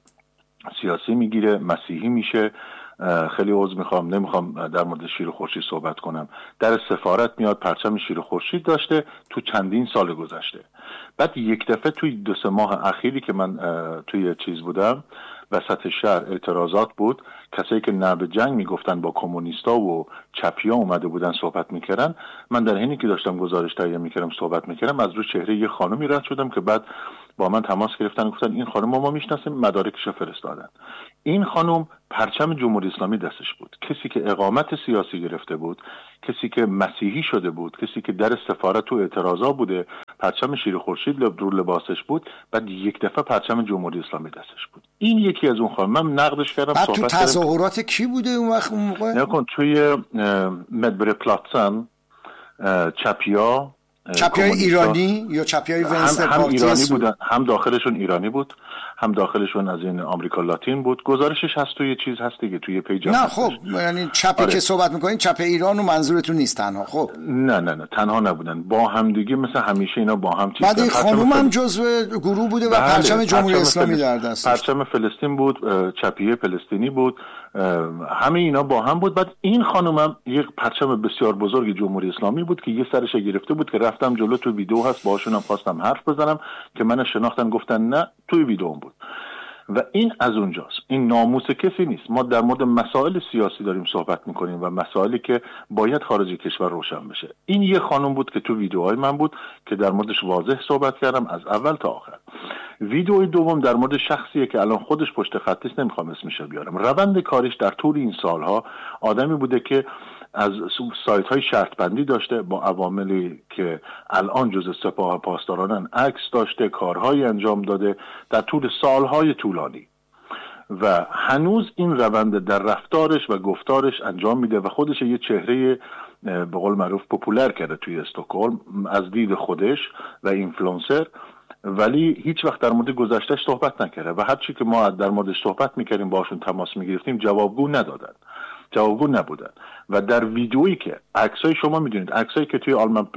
سیاسی میگیره، مسیحی میشه. خیلی عذر میخوام نمیخوام در مورد شیر خورشید صحبت کنم. در سفارت میاد، پرچم شیر خورشید داشته تو چندین سال گذشته. بعد یک دفعه توی دو سه ماه اخیری که من توی چیز بودم وسط شهر، اعتراضات بود، کسایی که نه به جنگ میگفتن با کمونیستا و چپیا اومده بودن صحبت میکردن. من در حینی که داشتم گزارش تهیه میکردم صحبت میکردم، از رو چهره یه خانمی رد شدم که بعد با من تماس گرفتن، گفتن این خانم ما میشناسیم، مدارکش فرستادن. این خانم پرچم جمهوری اسلامی دستش بود، کسی که اقامت سیاسی گرفته بود، کسی که مسیحی شده بود، کسی که در سفارت تو اعتراضا بوده، پرچم شیر خورشید رو لباسش بود، بعد یک دفعه پرچم جمهوری اسلامی دستش بود. این یکی از اون خانم. من نقدش کردم. بعد تو تظاهرات کی بوده اون وقت اون موقع؟ نکن توی مدبر پلاتسن چپیا چپیای ایرانی یا چپیای ونستر هم, هم ایرانی بودن، هم داخلشون ایرانی بود، هم داخلشون از این آمریکا لاتین بود. گزارشش هست توی چیز هست دیگه، توی پیج. نه خب یعنی چپی آره. که صحبت میکنین چپ ایران و منظورتون نیست تنها؟ خب نه نه نه تنها نبودن، با هم دیگه مثل همیشه اینا با هم چیز. بعد این خانوم هم جزو گروه بوده و بله. پرچم جمهوری اسلامی در دست، پرچم فلسطین بود، چپیه فلسطینی بود، همه اینا با هم بود. بعد این خانوم هم یک پرچم بسیار بزرگ جمهوری اسلامی بود که یه سرش گرفته بود که رفتم جلو، تو ویدیو هست، باهاشون هم خواستم حرف بزنم که من شناختن، گفتن نه توی ویدیو بود. و این از اونجاست. این ناموس کسی نیست. ما در مورد مسائل سیاسی داریم صحبت میکنیم و مسائلی که باید خارج کشور روشن بشه. این یه خانم بود که تو ویدیوهای من بود که در موردش واضح صحبت کردم از اول تا آخر. ویدیوی دوم در مورد شخصیه که الان خودش پشت خط است، نمیخوام اسمش رو بیارم. روند کارش در طول این سالها آدمی بوده که از سایت های شرط بندی داشته، با عواملی که الان جز سپاه پاسدارانن عکس داشته، کارهای انجام داده در طول سالهای طولانی و هنوز این روند در رفتارش و گفتارش انجام میده و خودش یه چهره به قول معروف پوپولر کرده توی استکهلم از دید خودش و اینفلوئنسر، ولی هیچ وقت در مورد گذشتهش صحبت نکرده و هر چی که ما در موردش صحبت میکردیم باشون تماس میگرفتیم جوابگو ندادن، جوابگو نبودن. و در ویدیویی که عکسای شما میدونید، عکسایی که توی آلمان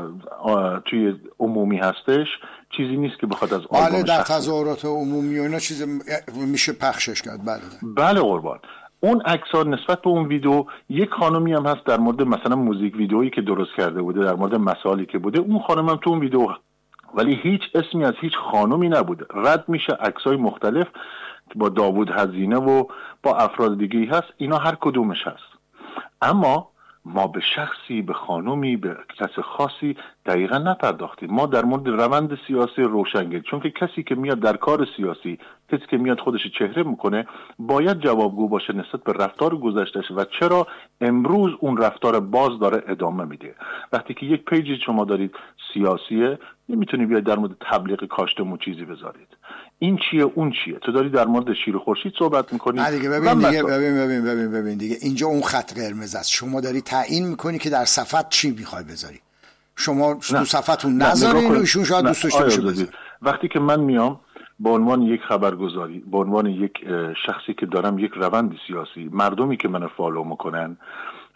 توی عمومی هستش چیزی نیست که بخواد از آلبوم بله در تظاهرات عمومی و اینا چیز میشه پخشش کرد. بله بله قربان. اون عکس‌ها نسبت به اون ویدیو، یک خانمی هم هست در مورد مثلا موزیک ویدیویی که درست کرده بوده در مورد مسائلی که بوده، اون خانم هم تو اون ویدیو، ولی هیچ اسمی از هیچ خانمی نبوده. رد میشه عکسای مختلف با داوود هزینه و با افراد دیگه‌ای هست، اینا هر کدومش هست. اما ما به شخصی، به خانومی، به کس خاصی دقیقا نپرداختیم. ما در مورد روند سیاسی روشنگری، چون که کسی که میاد در کار سیاسی، کسی که میاد خودش چهره میکنه، باید جوابگو باشه نسبت به رفتار گذشتهش و چرا امروز اون رفتار باز داره ادامه میده. وقتی که یک پیجی شما دارید سیاسیه، نمیتونی بیاید در مورد تبلیغ کاشتمون چیزی بذارید. این چیه اون چیه؟ تو داری در مورد شیر خورشید صحبت میکنی. نه دیگه ببین دیگه ببین ببین ببین ببین دیگه اینجا اون خط قرمز است. شما داری تعیین میکنی که در صفحت چی میخوای بذاری. شما تو صفحتون نذارین و ایشون شاید دوست داشته باشه بذاره. وقتی که من میام به عنوان یک خبرگزاری، به عنوان یک شخصی که دارم یک روند سیاسی، مردمی که منو فالو میکنن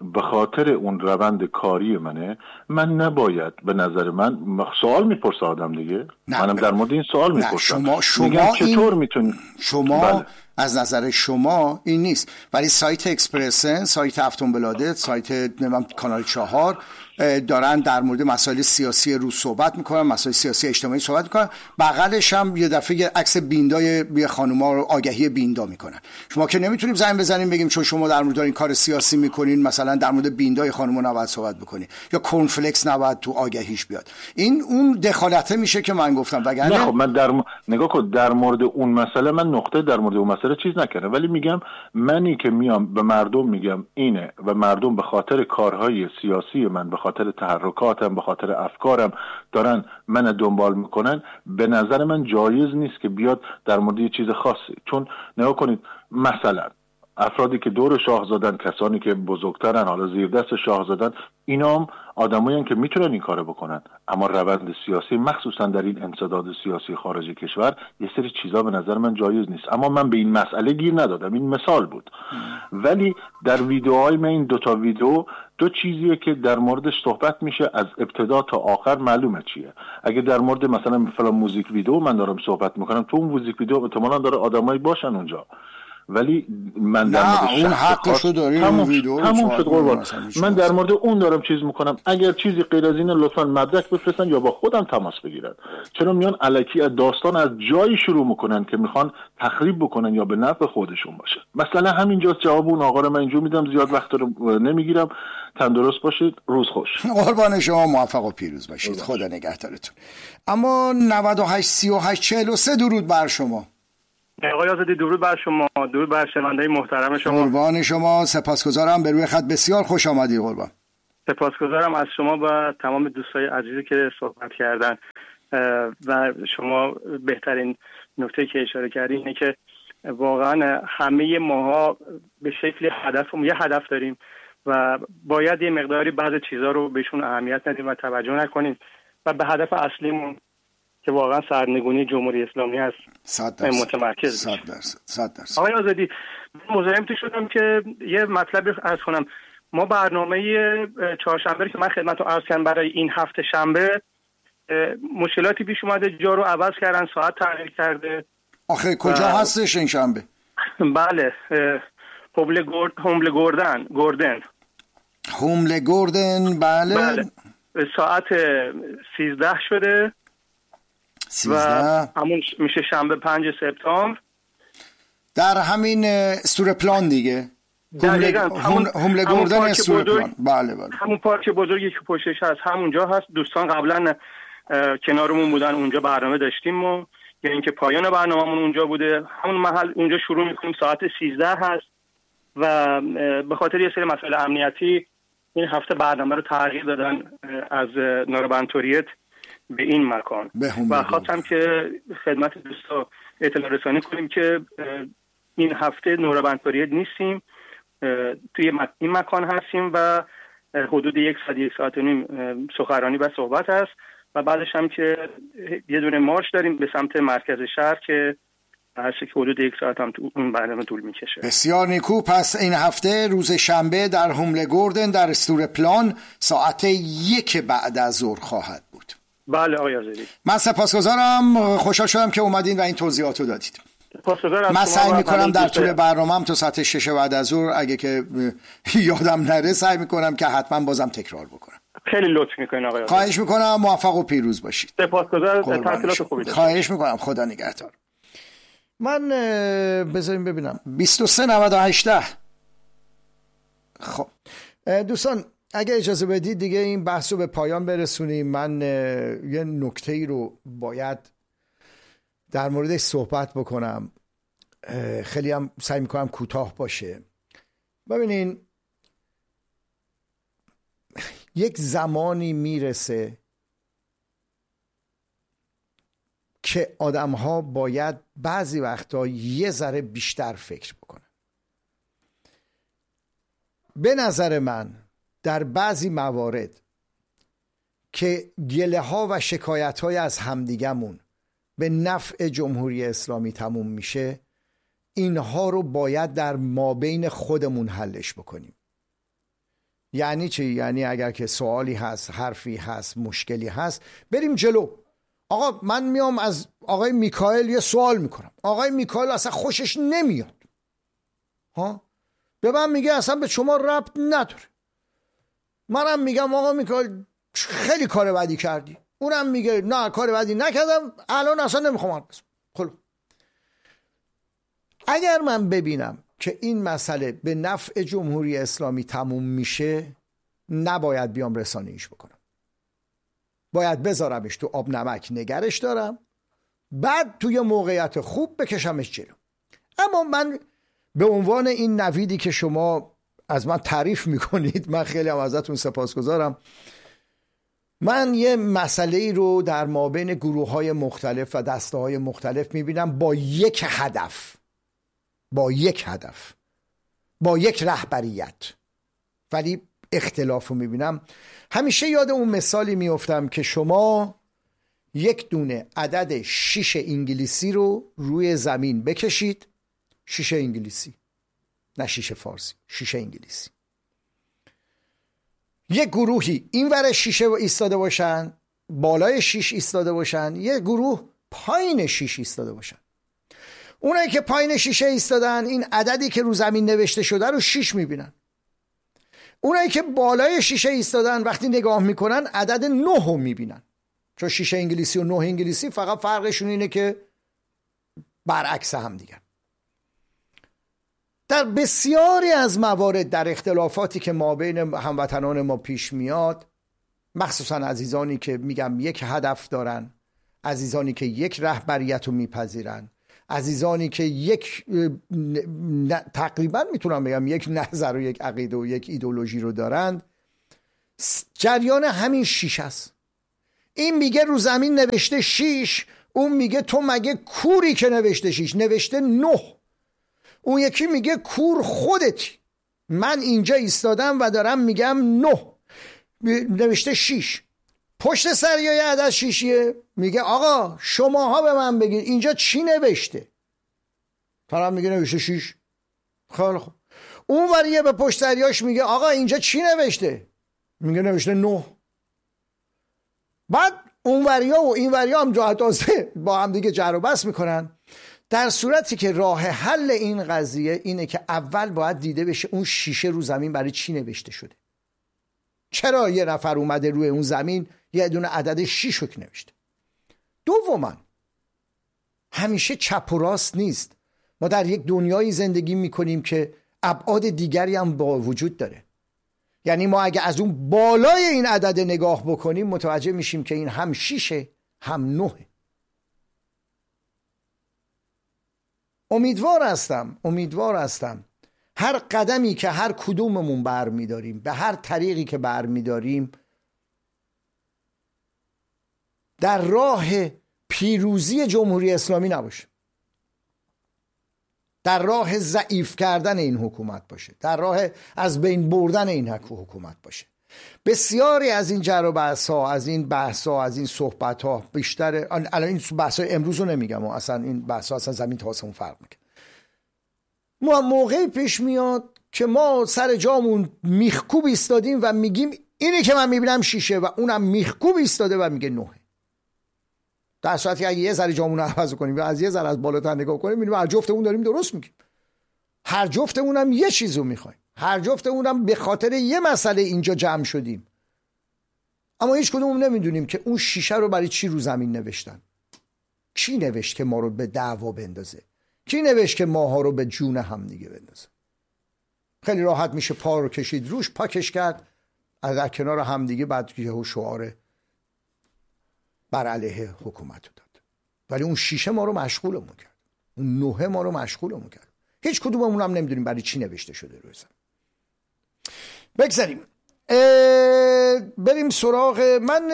به خاطر اون روند کاری منه، من نباید به نظر من سوال میپرسه آدم دیگه، منم در مورد این سوال میپرسم. شما شما چطور میتونی شما بله. از نظر شما این نیست، ولی سایت اکسپرسن، سایت هفتم بلاده، سایت نمیدونم کانال چهار دارن در مورد مسائل سیاسی روز صحبت میکنن، مسائل سیاسی اجتماعی صحبت میکنن، بغلش هم یه دفعه یه عکس بیندای یه خانوما رو آگهی بیندا میکنن. شما که نمیتونیم زنگ بزنیم بگیم چون شما در مورد این کار سیاسی میکنین مثلا در مورد بیندای خانوما نباید صحبت بکنین یا کورنفلکس نباید تو آگهیش بیاد. این اون دخالته میشه که من گفتم. وگرنه نه خب من در م... نگاه کن در مورد اون مسئله من نقطه در مورد اون مسئله چیز نکردم، ولی میگم منی که میام به مردم میگم اینه و مردم به خاطر کارهای سیاسی من، به خاطر تحرکاتم، به خاطر افکارم دارن من دنبال میکنن، به نظر من جایز نیست که بیاد در مورد یه چیز خاصی. چون نگاه کنید مثلا افرادی که دور شاهزادن، کسانی که بزرگترن، حالا زیر دست شاهزادن، اینا هم آدمایی که میتونن این کارو بکنن، اما روند سیاسی مخصوصا در این انسداد سیاسی خارج کشور یه سری چیزا به نظر من جایز نیست. اما من به این مسئله گیر ندادم، این مثال بود. ولی در ویدیوهای من این دوتا ویدیو دو چیزیه که در موردش صحبت میشه از ابتدا تا آخر معلومه چیه. اگه در مورد مثلا فلان موزیک ویدیو من دارم صحبت میکنم، تو اون موزیک ویدیو احتمالاً داره آدمایی باشن اونجا، ولی من در مورد اون حقشو داریم اون ویدیو تموم شد قربان. من در مورد اون دارم چیز میکنم. اگر چیزی غیر از اینه لطفاً مدرک بفرستن یا با خودم تماس بگیرن. چرا میان الکی از داستان از جایی شروع میکنن که میخوان تخریب بکنن یا به نفع خودشون باشه. مثلا همینجاست جواب اون آقا رو من اینجا میدم، زیاد وقت رو نمیگیرم. تندرست باشید، روز خوش. قربان شما، موفق و پیروز باشید. خدا نگهدارتون. اما نود و هشت سی و هشت چهل و سه درود بر شما. آقای آزادی درود بر شما، درود بر شنونده محترم شما. قربان شما، سپاسگزارم. به روی خط بسیار خوش آمدید قربان. سپاسگزارم از شما و تمام دوستای عزیزی که صحبت کردن و شما بهترین نکته که اشاره کردین اینه که واقعا همه ماها به شکل هدفمون یه هدف داریم و باید یه مقداری بعضی چیزا رو بهشون اهمیت ندیم و توجه نکنیم و به هدف اصلیمون که واقعا سرنگونی جمهوری اسلامی هست متمرکز صد درصد صد درصد. آقای آزادی، مزاحمت شدم که یه مطلب عرض کنم. ما برنامه چهارشنبه که من خدمت رو عرض کردم برای این هفته شنبه مشکلاتی پیش اومده، جا رو عوض کردن، ساعت تغییر کرده. آخه کجا و... هستش این شنبه؟ بله، هومل گورد هومل گوردن گوردن هومل گوردن بله. بله ساعت سیزده شده سیزده و همون میشه شنبه پنج سپتامبر در همین استور پلان دیگه. هومل گوردن استور پلان. بله بله همون پارک بزرگی که پشتش هست همونجا هست. دوستان قبلا کنارمون بودن، اونجا برنامه داشتیم و یعنی اینکه پایان برنامه‌مون اونجا بوده. همون محل اونجا شروع می‌کنیم، ساعت سیزده هست و به خاطر یه سری مسائل امنیتی این هفته برنامه رو تغییر دادن از نوربنتوریت به این مکان و خواستم که خدمت دوستا اطلاع رسانی کنیم که این هفته نوربنتوریت نیستیم، توی این مکان هستیم و حدود یک ساعت یک ساعت و نیم سخنرانی و صحبت هست و بعدش هم که یه دونه مارش داریم به سمت مرکز شهر که هست که حدود یک ساعت هم تو اون برنامه طول میکشه. بسیار نیکو. پس این هفته روز شنبه در هومل گوردن در استور پلان ساعت یک بعد از ظهر خواهد بود. بله آقای آزادی. من سپاسگزارم، خوشحال شدم که اومدین و این توضیحات رو دادید. من سعی میکنم در طول برنامه‌ام تا ساعت شش بعد از ظهر اگه که یادم نره سعی میکنم که حتما بازم تکرار بکنم. خیلی لطف میکنین آقای آزادی. خواهش میکنم، موفق و پیروز باشید. سپاسگزارم، تحصیلات خوبی داشتید. خواهش میکنم، خدا نگهدار. من بذاریم ببینم بیست و سه نود و هشت. خب دوستان اگه اجازه بدید دیگه این بحث رو به پایان برسونیم. من یه نکته‌ای رو باید در موردش صحبت بکنم، خیلی هم سعی میکنم کوتاه باشه. ببینین یک زمانی میرسه که آدم‌ها باید بعضی وقتا یه ذره بیشتر فکر بکنن. به نظر من در بعضی موارد که گله ها و شکایت های از همدیگمون به نفع جمهوری اسلامی تموم میشه، اینها رو باید در مابین خودمون حلش بکنیم. یعنی چی؟ یعنی اگر که سوالی هست، حرفی هست، مشکلی هست، بریم جلو. آقا من میام از آقای میکائیل یه سوال میکنم، آقای میکائیل اصلا خوشش نمیاد، ها، به من میگه اصلا به شما ربط نداره. منم میگم آقا میکائیل خیلی کار بدی کردی، اونم میگه نه کار بدی نکردم، الان اصلا نمیخوام حرف بزنم. خب اگر من ببینم که این مسئله به نفع جمهوری اسلامی تموم میشه، نباید بیام رسانه‌ایش بکنم، باید بذارمش تو آب نمک نگرش دارم، بعد توی موقعیت خوب بکشمش جلو. اما من به عنوان این نویدی که شما از من تعریف میکنید، من خیلی هم ازتون سپاسگزارم. من یه مسئله ای رو در مابین گروه های مختلف و دسته های مختلف میبینم با یک هدف، با یک هدف، با یک رهبریت، ولی اختلاف رو میبینم. همیشه یاد اون مثالی میافتم که شما یک دونه عدد شیش انگلیسی رو روی زمین بکشید، شیش انگلیسی، نه شیش فارسی، شیش انگلیسی. یک گروهی این ور شیشه ایستاده باشن، بالای شیش ایستاده باشن، یک گروه پایین شیش ایستاده باشن. اونایی که پایین شیشه ایستادن این عددی که رو زمین نوشته شده رو شیش میبینن. اونایی که بالای شیشه ایستادن وقتی نگاه میکنن عدد نه رو میبینن، چون شیشه انگلیسی و نه انگلیسی فقط فرقشون اینه که برعکس هم دیگه. در بسیاری از موارد در اختلافاتی که ما بین هموطنان ما پیش میاد، مخصوصا عزیزانی که میگم یک هدف دارن، عزیزانی که یک رهبریت رو میپذیرن، عزیزانی که یک تقریبا میتونم بگم یک نظر و یک عقیده و یک ایدئولوژی رو دارند، جریان همین شیش است. این میگه رو زمین نوشته شیش، اون میگه تو مگه کوری که نوشته شیش، نوشته نه. اون یکی میگه کور خودتی، من اینجا ایستادم و دارم میگم نه، نوشته شیش. پشت سریای عدد شیشیه میگه آقا شماها به من بگید اینجا چی نوشته، طرف میگه نوشته شیش. خیلی خوب. اون وریه به پشت سریاش میگه آقا اینجا چی نوشته، میگه نوشته نه. بعد اون وریا و این وریا هم جا تازه با هم دیگه جر و بحث میکنن، در صورتی که راه حل این قضیه اینه که اول باید دیده بشه اون شیشه رو زمین برای چی نوشته شده. چرا یه نفر اومده روی اون زمین یه دونه عدد شیش رو نوشته. دوما همیشه چپ و راست نیست. ما در یک دنیایی زندگی میکنیم که ابعاد دیگری هم با وجود داره. یعنی ما اگه از اون بالای این عدد نگاه بکنیم متوجه میشیم که این هم شیشه هم نهه. امیدوار هستم امیدوار هستم هر قدمی که هر کدوممون بر میداریم، به هر طریقی که بر میداریم، در راه پیروزی جمهوری اسلامی نباشه، در راه ضعیف کردن این حکومت باشه، در راه از بین بردن این حکومت باشه. بسیاری از این جر و بحث ها، از این بحث ها، از این صحبت ها بیشتر، الان این بحث های امروز رو نمیگم، اصلا این بحث ها اصلا زمین تا آسمون فرق میکنه. ما موقعی پیش میاد که ما سر جامون میخکوب ایستادیم و میگیم اینی که من میبینم شیشه و اونم میخکوب ایستاده و میگه نهه. در صورتی اگه یه ذره جامون رو عوض کنیم و از یه ذره از بالاتر نگاه کنیم میبینیم هر جفتمون داریم درست میگیم، هر جفتمون هم یه چیزو میخوایم، هر جفتمون هم به خاطر یه مسئله اینجا جمع شدیم، اما هیچ کدوم نمیدونیم که اون شیشه رو برای چی رو زمین نوشتن. کی نوشت که ما رو به دعوا بندازه؟ کی نوشت که ماها رو به جون هم دیگه بندازه؟ خیلی راحت میشه پا رو کشید روش، پاکش کرد در کنار هم دیگه، بعد یهو شعار بر علیه حکومت داد. ولی اون شیشه ما رو مشغولمون کرد، اون نوحه ما رو مشغولمون کرد. هیچ کدوممون هم نمیدونیم برای چی نوشته شده روی زمین. بگذاریم بریم سراغ من.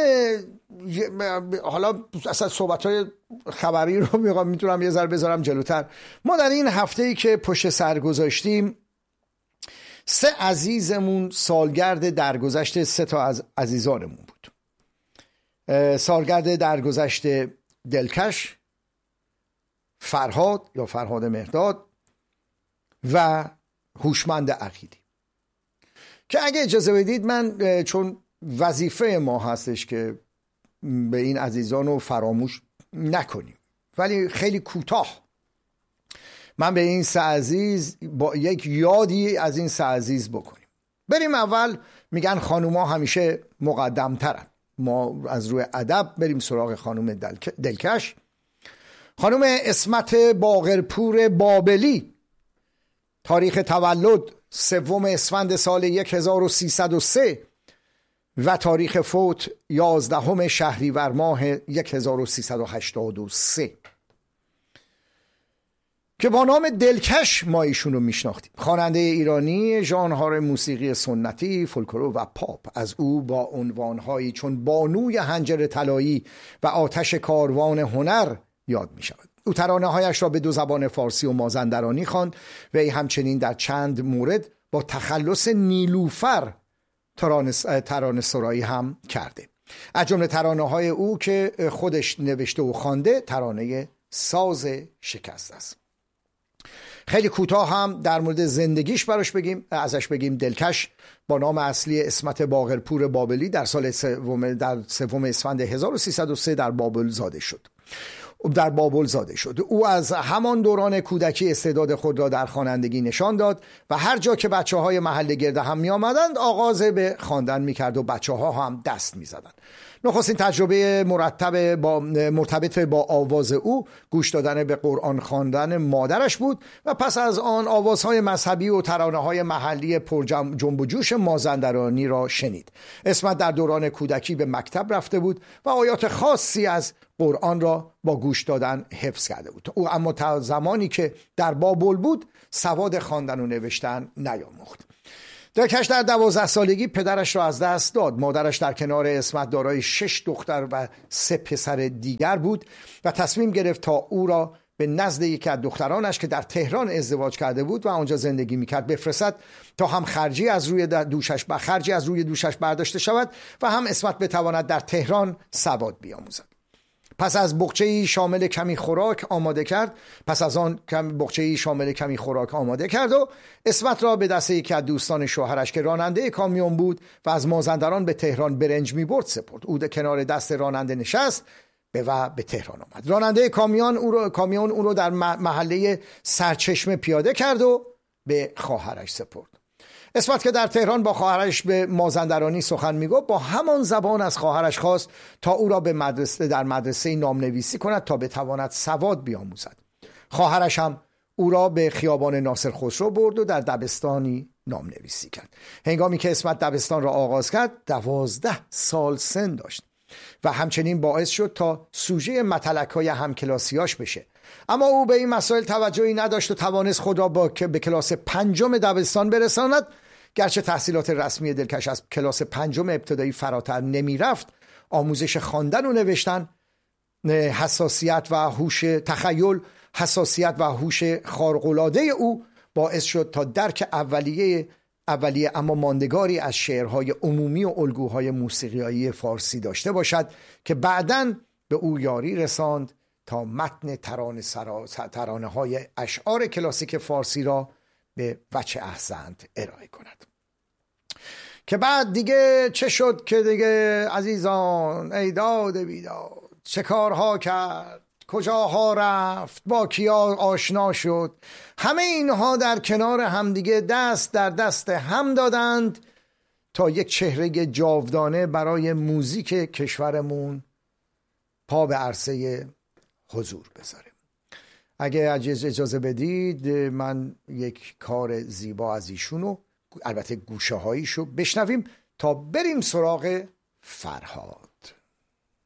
حالا اصلا صحبت‌های خبری رو میگم میتونم یه ذره بذارم جلوتر. ما در این هفته‌ای که پشت سر گذاشتیم، سه عزیزمون سالگرد درگذشت سه تا از عزیزانمون بود. سالگرد درگذشت دلکش، فرهاد یا فرهاد مهرداد و هوشمند عقیلی. که اگه اجازه بدید من، چون وظیفه ما هستش که به این عزیزان رو فراموش نکنیم، ولی خیلی کوتاه من به این سه عزیز با یک یادی از این سه عزیز بکنیم. بریم اول، میگن خانوما همیشه مقدم ترن، ما از روی ادب بریم سراغ خانم دلکش. خانم اسمت باقرپور بابلی، تاریخ تولد سوم اسفند سال هزار و سیصد و سه و تاریخ فوت یازدهم شهریور ماه هزار و سیصد و هشتاد و سه، که با نام دلکش ما ایشون رو میشناختیم. خواننده ایرانی ژانرهای موسیقی سنتی، فولکلور و پاپ. از او با عنوانهایی چون بانوی حنجر طلایی و آتش کاروان هنر یاد می شود. او ترانه‌هایش را به دو زبان فارسی و مازندرانی خواند و ای همچنین در چند مورد با تخلص نیلوفر ترانه سرایی هم کرده. از جمله ترانه‌های او که خودش نوشته و خوانده ترانه ساز شکست است. خیلی کوتاه هم در مورد زندگیش براش بگیم، ازش بگیم. دلکش با نام اصلی اسمت باقرپور بابلی در سال سوم در سوم اسفند هزار و سیصد و سه در بابل زاده شد. در بابل زاده شد. او از همان دوران کودکی استعداد خود را در خوانندگی نشان داد و هر جا که بچه های محله گرد هم می آمدند آغاز به خواندن می کرد و بچه ها هم دست می زدند. نخستین تجربه مرتب با مرتبط با آواز او گوش دادن به قرآن خواندن مادرش بود و پس از آن آوازهای مذهبی و ترانه‌های محلی پر جنب و جوش مازندرانی را شنید. اسمت در دوران کودکی به مکتب رفته بود و آیات خاصی از قرآن را با گوش دادن حفظ کرده بود. او اما تا زمانی که در بابل بود سواد خواندن و نوشتن نیاموخت. دلکش در دوازده سالگی پدرش را از دست داد. مادرش در کنار اسمت دارای شش دختر و سه پسر دیگر بود و تصمیم گرفت تا او را به نزد یکی از دخترانش که در تهران ازدواج کرده بود و آنجا زندگی میکرد بفرستد تا هم خرجی از روی دوشش با خرجی از روی دوشش برداشته شود و هم اسمت بتواند در تهران سواد بیاموزد. پس از بقچه‌ای شامل کمی خوراک آماده کرد پس از آن کم بقچه‌ای شامل کمی خوراک آماده کرد و اسمت را به دست یکی از دوستان شوهرش که راننده کامیون بود و از مازندران به تهران برنج می‌برد سپرد. او کنار دست راننده نشست به و به تهران آمد. راننده کامیون او رو کامیون او رو در محله سرچشمه پیاده کرد و به خواهرش سپرد. اسمت که در تهران با خواهرش به مازندرانی سخن میگفت با همان زبان از خواهرش خواست تا او را به مدرسه در مدرسه نامنویسی کند تا بتواند سواد بیاموزد. خواهرش هم او را به خیابان ناصر خسرو برد و در دبستانی نامنویسی کرد. هنگامی که اسمت دبستان را آغاز کرد دوازده سال سن داشت و همچنین باعث شد تا سوژه متلک‌های همکلاسیاش بشه. اما او به این مسائل توجهی نداشت و توانست خود را با که به کلاس پنجم دبستان برساند. گرچه تحصیلات رسمی دلکش از کلاس پنجم ابتدایی فراتر نمی رفت، آموزش خواندن و نوشتن، حساسیت و هوش تخیل، حساسیت و هوش خارق‌العاده او باعث شد تا درک اولیه اولیه اما ماندگاری از شعرهای عمومی و الگوهای موسیقیایی فارسی داشته باشد که بعداً به او یاری رساند تا متن ترانه سرا ترانه های اشعار کلاسیک فارسی را به وجه احسنت ارائه کند. که بعد دیگه چه شد که دیگه عزیزان، ای داد بیداد، چه کارها کرد، کجاها رفت، با کیا آشنا شد، همه اینها در کنار همدیگه دست در دست هم دادند تا یک چهره جاودانه برای موزیک کشورمون پا به عرصه حضور بذاره. اگه اجازه بدید من یک کار زیبا از ایشونو، البته گوشه هاییشو بشنویم تا بریم سراغ فرهاد.